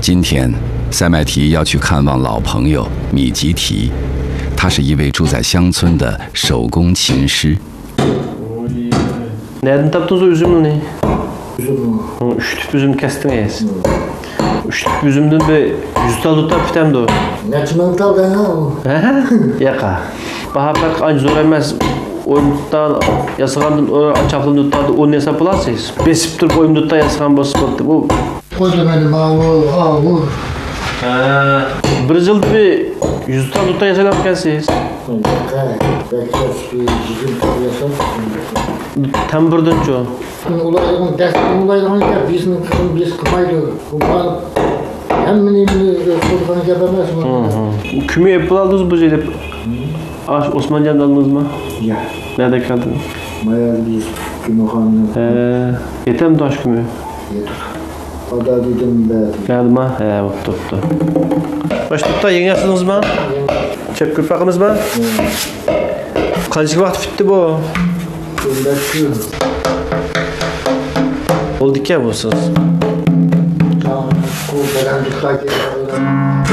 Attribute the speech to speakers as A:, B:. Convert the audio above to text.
A: 今天，塞麦提要去看望老朋友米吉提，他是一位住在乡村的手工琴师。
B: Nereden taptınız o üzümünü? Üçtüp üzüm kestiniz. Üçtüp üzümden bir 100 tal tutar bitemdi o.
C: Ne çimen tal ben ha?
B: Yaka. Baha pek anca zor emez. Oyunduktan yasağandın çapılın tutardı onu hesap olasınız. Besip durup oyunduktan yasağan basıp oldu. Bu
C: Koca benim ağır.
B: bir yıl bir 100 tal tutar yasalam kelsiniz.
C: Bekçes bir bizim tabiasın.
B: Tam birden çoğu.
C: Olayların ya bizim kızım biz kımaydı. Bunlar hem beni çocuklarını yapamaz mı?
B: Kümü Apple aldınız bu şeyde. Osmanlı'dan aldınız mı?
C: Ya.
B: Nerede kaldınız?
C: Mayal biz kümühanlı.
B: Yeter mi taş kümü?
C: Yeter. O da dedim ben.
B: Geldi mi? Tuttu. Başlıkta yeni yaptınız mı? Çep kırpakınız mı? Kaçık vakit bitti bu?
C: Bekliyorum.
B: Oldu ki ya bu siz?
C: Tamam. Beğendik.